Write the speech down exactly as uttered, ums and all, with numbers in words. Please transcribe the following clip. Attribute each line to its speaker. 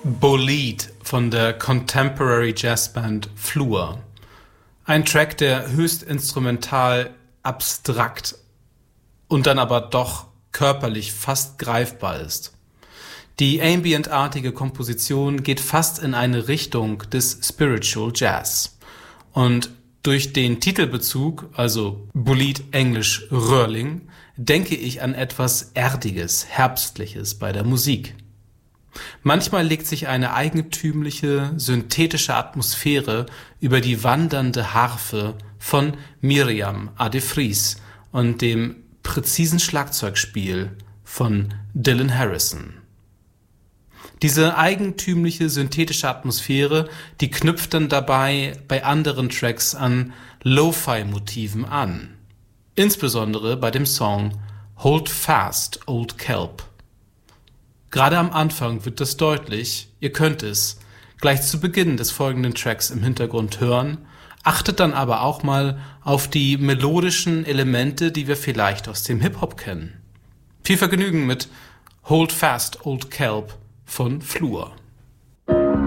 Speaker 1: Bolide von der Contemporary Jazzband Fleur. Ein Track, der höchst instrumental, abstrakt und dann aber doch körperlich fast greifbar ist. Die ambientartige Komposition geht fast in eine Richtung des Spiritual Jazz. Und durch den Titelbezug, also Bolide englisch Röhrling, denke ich an etwas Erdiges, Herbstliches bei der Musik. Manchmal legt sich eine eigentümliche, synthetische Atmosphäre über die wandernde Harfe von Miriam A. de Vries und dem präzisen Schlagzeugspiel von Dylan Harrison. Diese eigentümliche, synthetische Atmosphäre, die knüpft dann dabei bei anderen Tracks an Lo-Fi-Motiven an. Insbesondere bei dem Song Hold Fast, Old Kelp. Gerade am Anfang wird das deutlich, ihr könnt es gleich zu Beginn des folgenden Tracks im Hintergrund hören, achtet dann aber auch mal auf die melodischen Elemente, die wir vielleicht aus dem Hip-Hop kennen. Viel Vergnügen mit Hold Fast, Old Kelp von Fleur.